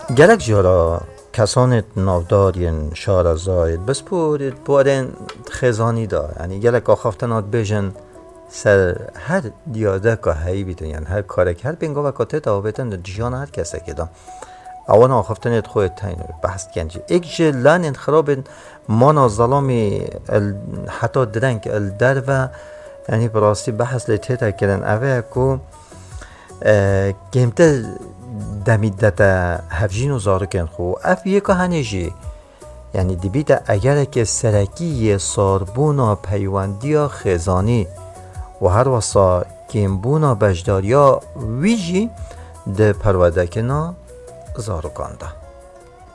گلک جارا کسانت نافدارین شارزاید بسپورید بودن خزانی دا یعنی گلک آخافتنات بیجن سر هر دیاده که هایی بیتن یعنی هر کارک هر بینگا و کاتت آویتن جیان هر کسی که دا اوان آخافتنت خواهد تاینو بحث کنجی ایک جه لان انخراب مانا ظلامی حتی درنگ الدر و یعنی براستی بحث لیتیتا کردن اوه اکو گمتر دمیدتا هفجین و زارکن خو اف یکا هنجی یعنی دیبیتا اگر که سرکی ساربونا پیوندیا خزانی و هر وصا گمبونا بجداریا ویجی ده پروده کنا زارکانده